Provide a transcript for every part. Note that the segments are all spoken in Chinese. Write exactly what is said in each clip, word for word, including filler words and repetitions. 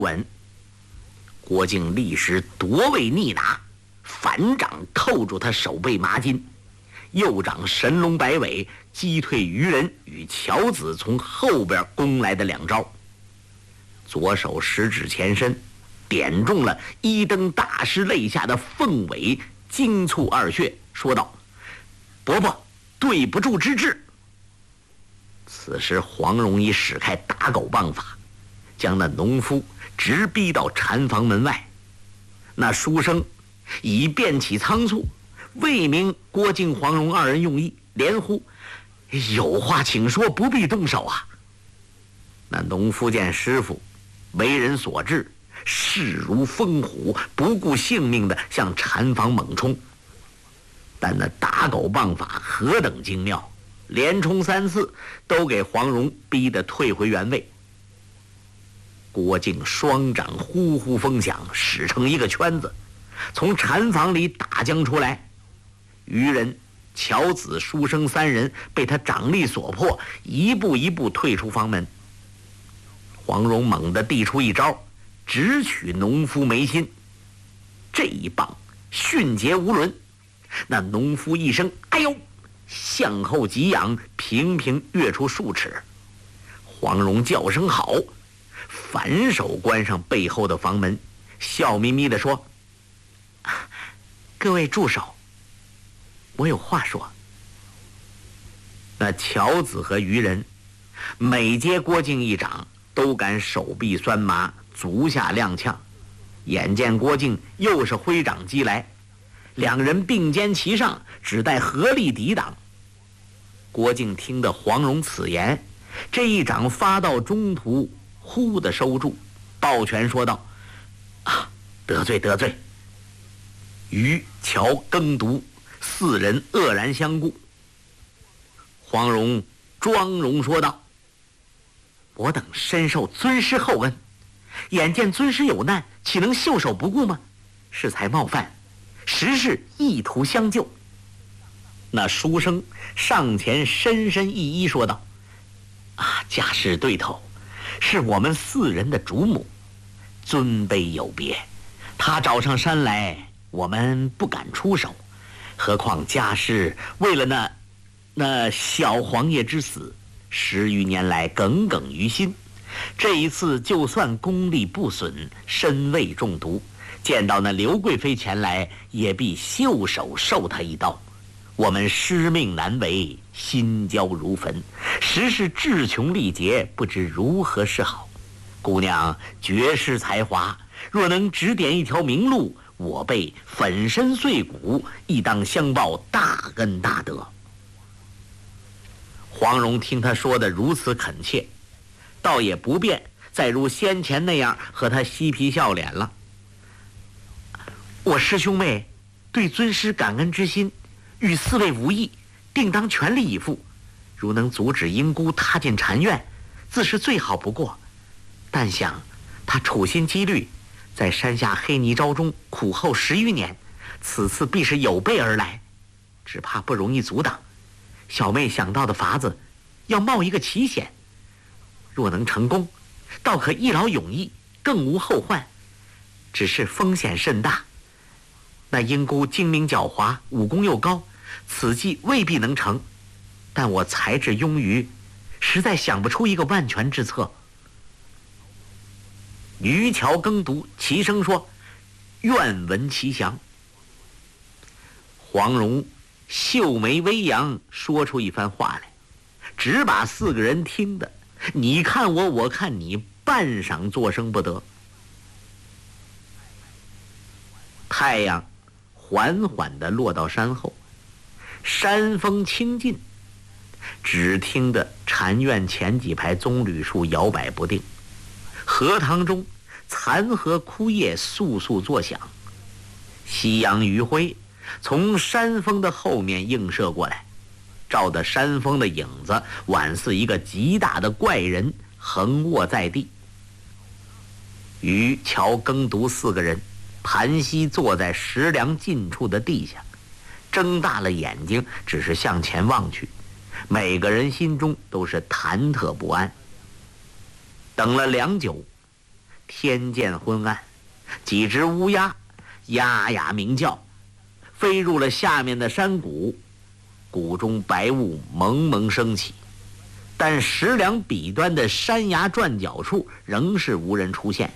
稳。郭靖立时夺位逆拿，反掌扣住他手背麻筋，右掌神龙摆尾击退于人与乔子从后边攻来的两招。左手食指前伸，点中了一灯大师肋下的凤尾精促二穴，说道：“伯伯，对不住之至。”此时黄蓉已使开打狗棒法，将那农夫直逼到禅房门外。那书生已变起仓促，未明郭靖、黄蓉二人用意，连呼：“有话请说，不必动手啊！”那农夫见师傅为人所制，势如风虎，不顾性命的向禅房猛冲。但那打狗棒法何等精妙，连冲三次都给黄蓉逼得退回原位。郭靖双掌呼呼风响，使成一个圈子，从禅房里打将出来。渔人、乔子、书生三人被他掌力所迫，一步一步退出房门。黄蓉猛地递出一招，直取农夫眉心。这一棒迅捷无伦，那农夫一声“哎呦”，向后急仰，平平跃出数尺。黄蓉叫声好，反手关上背后的房门，笑眯眯地说：“各位住手，我有话说。”那乔子和渔人每接郭靖一掌，都感手臂酸麻，足下踉跄。眼见郭靖又是挥掌击来，两人并肩齐上，只待合力抵挡。郭靖听得黄蓉此言，这一掌发到中途，忽地收住，抱拳说道：“啊，得罪得罪。”于乔耕读四人愕然相顾。黄蓉庄容说道：“我等深受尊师厚恩，眼见尊师有难，岂能袖手不顾吗？适才冒犯，实是意图相救。”那书生上前深深一揖说道：“啊，家师对头，是我们四人的主母，尊卑有别，他找上山来，我们不敢出手，何况家师为了那那小皇爷之死，十余年来耿耿于心，这一次就算功力不损，身未中毒，见到那刘贵妃前来，也必袖手受他一刀。我们师命难违，心焦如焚，实是志穷力竭，不知如何是好。姑娘绝世才华，若能指点一条明路，我辈粉身碎骨，亦当相报大恩大德。”黄蓉听他说的如此恳切，倒也不便再如先前那样和他嬉皮笑脸了。我师兄妹对尊师感恩之心，与四位无异，定当全力以赴。如能阻止英姑踏进禅院，自是最好不过。但想他处心积虑，在山下黑泥沼中苦候十余年，此次必是有备而来，只怕不容易阻挡。小妹想到的法子，要冒一个奇险，若能成功，倒可一劳永逸，更无后患。只是风险甚大。那英姑精明狡猾，武功又高，此计未必能成。但我才智庸愚，实在想不出一个万全之策。于桥耕读齐声说：“愿闻其详。”黄蓉秀眉微扬，说出一番话来，只把四个人听得你看我，我看你，半晌作声不得。太阳缓缓地落到山后，山风清尽，只听得禅院前几排棕榈树摇摆不定，荷塘中残荷枯叶簌簌作响。夕阳余晖从山峰的后面映射过来，照得山峰的影子宛似一个极大的怪人横卧在地。于乔耕读四个人盘膝坐在石梁近处的地下，睁大了眼睛，只是向前望去，每个人心中都是忐忑不安。等了良久， 天渐昏暗，几只乌鸦呀呀鸣叫，飞入了下面的山谷，谷中白雾蒙蒙升起，但石梁彼端的山崖转角处仍是无人出现。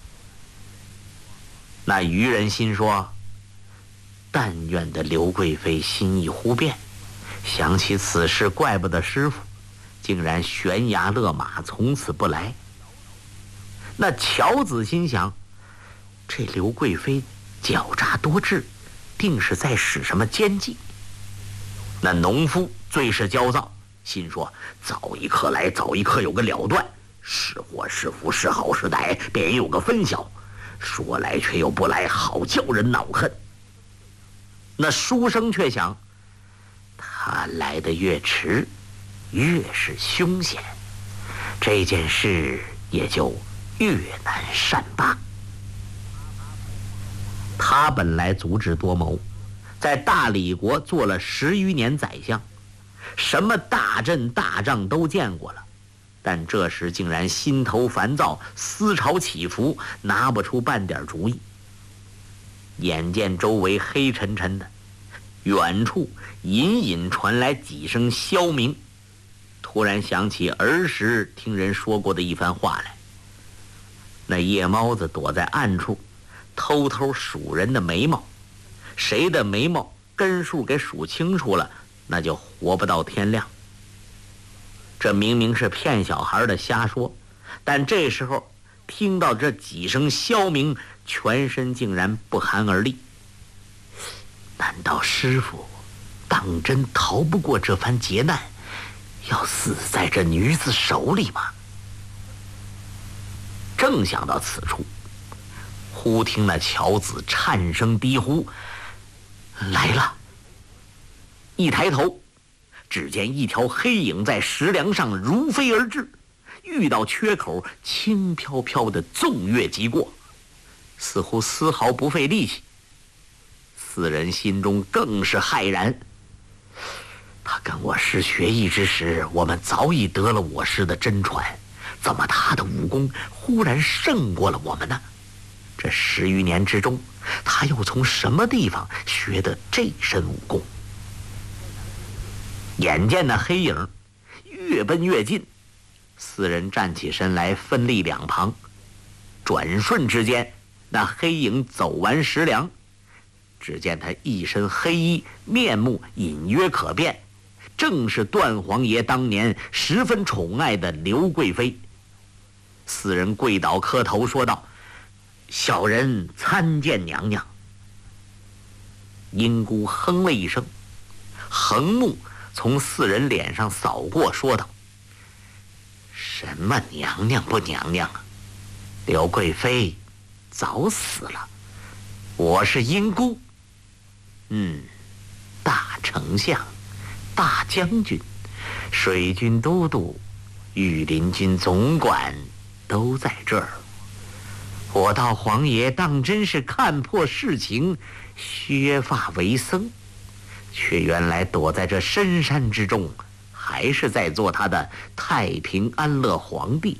那渔人心说，但愿的刘贵妃心意忽变，想起此事，怪不得师傅竟然悬崖勒马，从此不来。那乔子心想，这刘贵妃狡诈多智，定是在使什么奸计。那农夫最是焦躁，心说早一刻来，早一刻有个了断，是祸是福，是好是歹，便有个分晓。说来却又不来，好叫人恼恨。那书生却想，他来得越迟，越是凶险，这件事也就越难善罢。他本来足智多谋，在大理国做了十余年宰相，什么大阵大仗都见过了，但这时竟然心头烦躁，思潮起伏，拿不出半点主意。眼见周围黑沉沉的，远处隐隐传来几声箫鸣，突然想起儿时听人说过的一番话来。那夜猫子躲在暗处，偷偷数人的眉毛，谁的眉毛根数给数清楚了，那就活不到天亮。这明明是骗小孩的瞎说，但这时候听到这几声箫鸣，全身竟然不寒而栗。难道师傅当真逃不过这番劫难，要死在这女子手里吗？正想到此处，忽听那乔子颤声低呼，来了。一抬头，只见一条黑影在石梁上如飞而至，遇到缺口，轻飘飘的纵跃即过，似乎丝毫不费力气。四人心中更是骇然，他跟我师学艺之时，我们早已得了我师的真传，怎么他的武功忽然胜过了我们呢？这十余年之中，他又从什么地方学得这身武功？眼见那黑影越奔越近，四人站起身来，分立两旁。转瞬之间，那黑影走完石梁，只见他一身黑衣，面目隐约可辨，正是段皇爷当年十分宠爱的刘贵妃。四人跪倒磕头说道：小人参见娘娘。英姑哼了一声，横目从四人脸上扫过，说道：什么娘娘不娘娘啊？刘贵妃早死了，我是英姑。嗯，大丞相、大将军、水军都督、御林军总管都在这儿。我道皇爷当真是看破世情，削发为僧，却原来躲在这深山之中，还是在做他的太平安乐皇帝。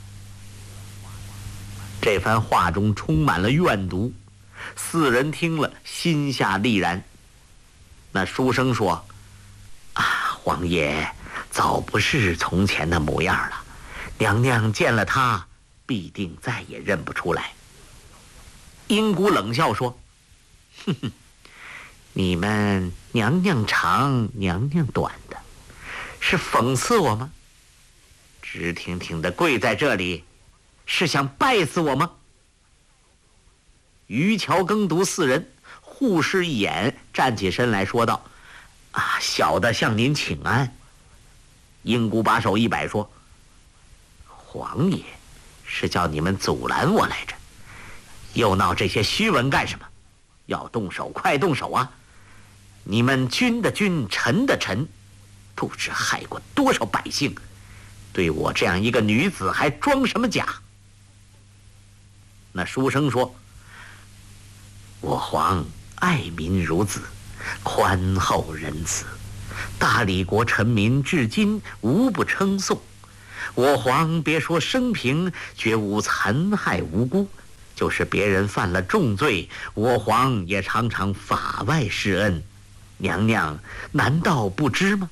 这番话中充满了怨毒，四人听了心下厉然。那书生说：啊，皇爷早不是从前的模样了，娘娘见了他必定再也认不出来。英姑冷笑说：哼哼，你们娘娘长娘娘短的，是讽刺我吗？直挺挺的跪在这里，是想拜死我吗？于桥耕读四人互视一眼，站起身来说道：啊，小的向您请安。英姑把手一摆说：皇爷是叫你们阻拦我来着，又闹这些虚文干什么？要动手快动手啊！你们君的君，臣的臣，不知害过多少百姓，对我这样一个女子还装什么假？那书生说：我皇爱民如子，宽厚仁慈，大理国臣民至今无不称颂。 我皇别说生平绝无残害无辜，就是别人犯了重罪，我皇也常常法外施恩，娘娘难道不知吗？”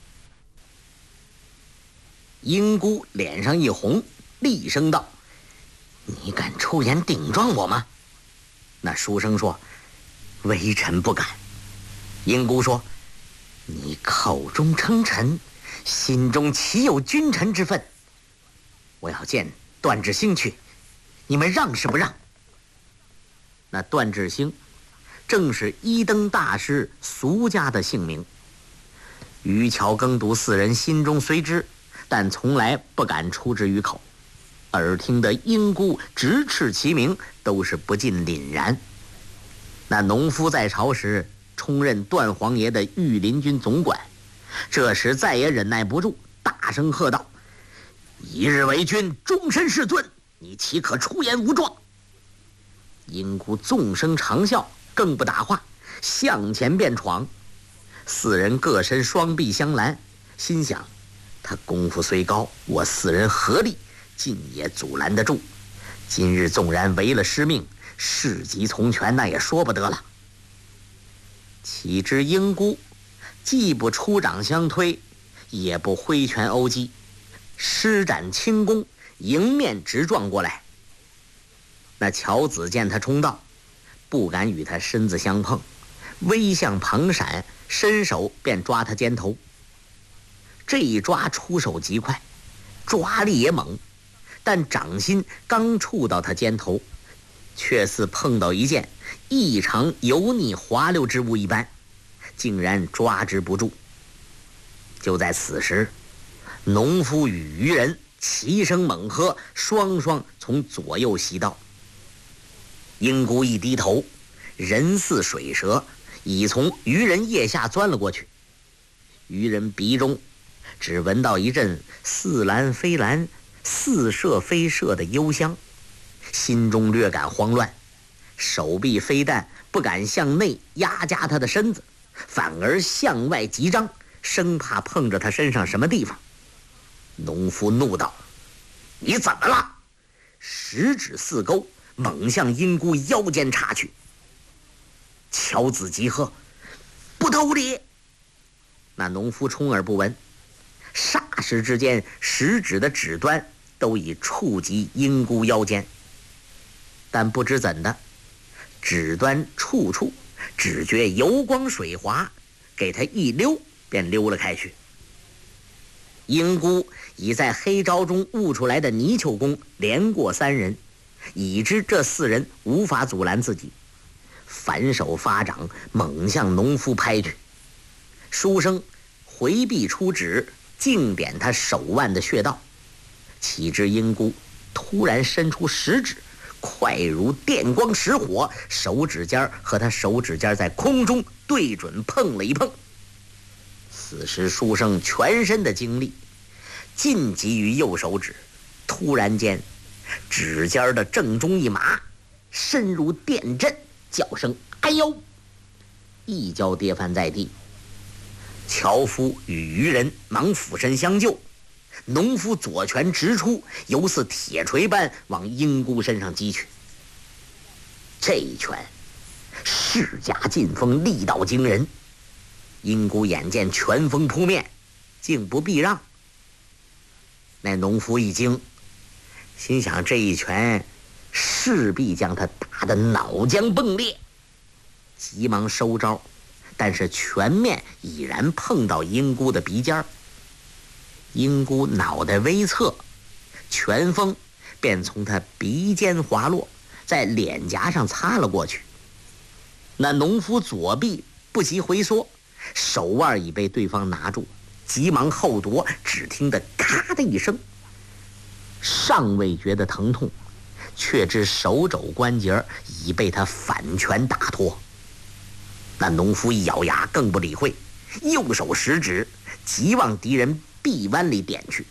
英姑脸上一红，厉声道：“你敢出言顶撞我吗？”那书生说：“微臣不敢。”英姑说：“你口中称臣，心中岂有君臣之分？我要见段志兴去，你们让是不让？”那段志兴正是一灯大师俗家的姓名。于桥耕读四人心中虽知，但从来不敢出之于口。耳听得英姑直斥其名，都是不禁凛然。那农夫在朝时充任段皇爷的御林军总管，这时再也忍耐不住，大声喝道：“一日为君，终身是尊，你岂可出言无状？”英姑纵声长啸，更不打话，向前便闯。四人各伸双臂相拦，心想他功夫虽高，我四人合力尽也阻拦得住。今日纵然违了师命，事急从权，那也说不得了。岂知英姑既不出掌相推，也不挥拳殴击，施展轻功，迎面直撞过来。那乔子见他冲到，不敢与他身子相碰，微向旁闪，伸手便抓他肩头。这一抓出手极快，抓力也猛，但掌心刚触到他肩头，却似碰到一件异常油腻滑溜之物一般，竟然抓之不住。就在此时，农夫与渔人齐声猛喝，双双从左右袭到。英姑一低头，人似水蛇，已从渔人腋下钻了过去。渔人鼻中只闻到一阵似蓝非蓝、似射非射的幽香，心中略感慌乱，手臂非但不敢向内压夹他的身子，反而向外急张，生怕碰着他身上什么地方。农夫怒道：“你怎么了？”十指四勾，猛向英姑腰间插去。乔子急喝：“不偷礼！”那农夫充耳不闻，霎时之间，食指的指端都已触及英姑腰间，但不知怎的，指端触触，只觉油光水滑，给他一溜便溜了开去。英姑已在黑招中悟出来的泥鳅功连过三人，已知这四人无法阻拦自己，反手发掌猛向农夫拍去。书生回避出指，竟点他手腕的穴道。岂知英姑突然伸出食指，快如电光石火，手指尖和他手指尖在空中对准碰了一碰。此时书生全身的精力尽集于右手指，突然间指尖的正中一麻，深如电震，叫声哎呦，一跤跌翻在地。樵夫与渔人忙俯身相救，农夫左拳直出，犹似铁锤般往英姑身上击去。这一拳势加劲风，力道惊人。英姑眼见拳风扑面，竟不避让。那农夫一惊，心想这一拳势必将他打得脑浆迸裂，急忙收招，但是拳面已然碰到英姑的鼻尖。英姑脑袋微侧，拳风便从他鼻尖滑落，在脸颊上擦了过去。那农夫左臂不及回缩，手腕已被对方拿住，急忙后夺，只听得咔的一声，尚未觉得疼痛，却知手肘关节已被他反拳打脱。那农夫一咬牙，更不理会，右手食指急往敌人臂弯里点去。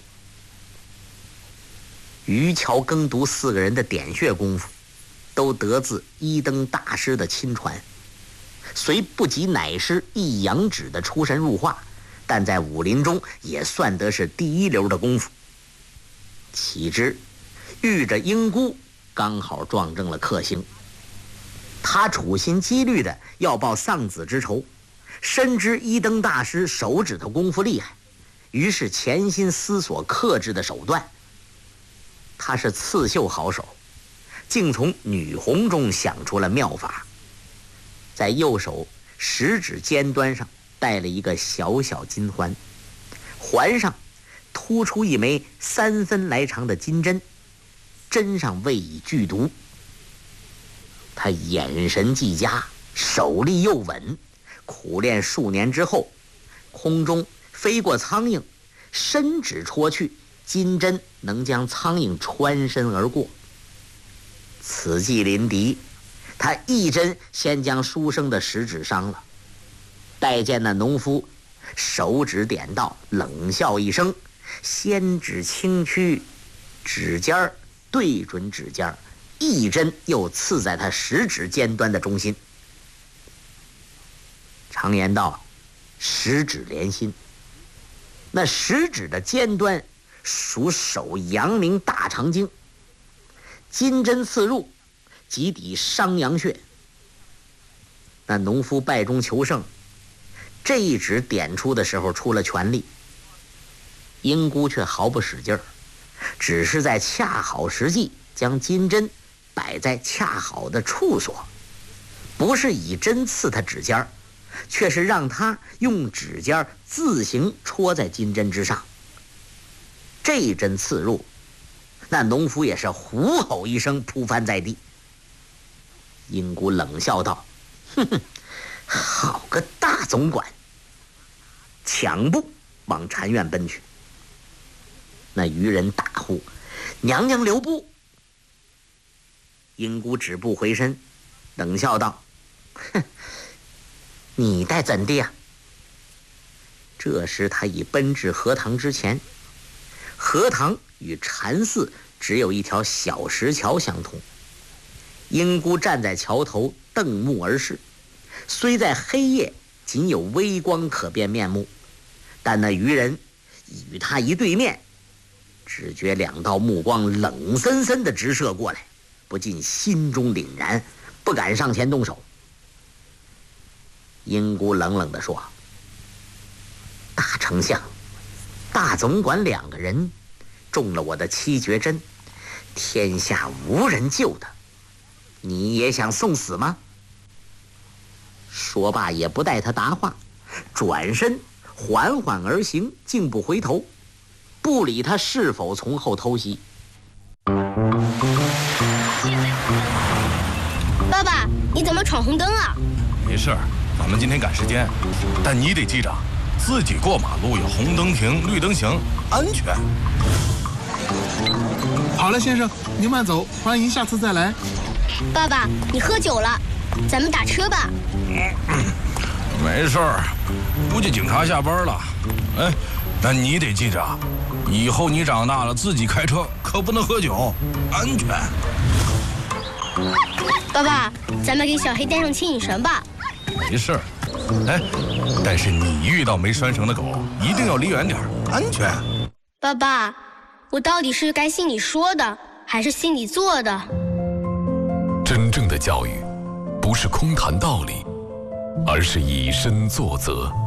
于桥耕读四个人的点穴功夫都得自一灯大师的亲传，虽不及乃师一阳指的出神入化，但在武林中也算得是第一流的功夫。 岂知遇着英姑刚好撞正了克星。他处心积虑的要报丧子之仇，深知一灯大师手指头功夫厉害，于是潜心思索克制的手段。他是刺绣好手，竟从女红中想出了妙法，在右手食指尖端上戴了一个小小金环，环上突出一枚三分来长的金针，针上位以剧毒。他眼神既佳，手力又稳，苦练数年之后，空中飞过苍蝇，伸指戳去，金针能将苍蝇穿身而过。此计临敌，他一针先将书生的食指伤了。待见那农夫手指点到，冷笑一声，先指轻屈，指尖儿对准指尖儿，一针又刺在他食指尖端的中心。常言道，食指连心，那食指的尖端属手阳明大肠经，金针刺入，即抵商阳穴。那农夫败中求胜，这一指点出的时候出了全力，英姑却毫不使劲儿，只是在恰好时机将金针摆在恰好的处所，不是以针刺他指尖，却是让他用指尖自行戳在金针之上。这一针刺入，那农夫也是虎吼一声，扑翻在地。英姑冷笑道：“哼哼，好个大总管！”抢步往禅院奔去。那渔人大呼：“娘娘留步！”英姑止步回身，冷笑道：“哼，你待怎地呀？”这时他已奔至荷塘之前，荷塘与禅寺只有一条小石桥相通。英姑站在桥头瞪目而视，虽在黑夜仅有微光可辨面目，但那渔人与他一对面，只觉两道目光冷森森地直射过来，不禁心中凛然，不敢上前动手。英姑冷冷地说：“大丞相、大总管两个人中了我的七绝针，天下无人救的，你也想送死吗？”说罢也不待他答话，转身缓缓而行，竟不回头，不理他是否从后偷袭。 爸爸，你怎么闯红灯啊？ 没事，咱们今天赶时间，但你得记着，自己过马路有红灯停，绿灯行，安全。 好了，先生，您慢走，欢迎下次再来。 爸爸，你喝酒了，咱们打车吧。 没事儿，估计警察下班了。哎，但你得记着，以后你长大了自己开车可不能喝酒，安全。 爸爸，咱们给小黑带上牵引绳吧。 没事儿，哎，但是你遇到没拴绳的狗，一定要离远点，安全。 爸爸，我到底是该信你说的，还是信你做的？ 真正的教育，不是空谈道理，而是以身作则。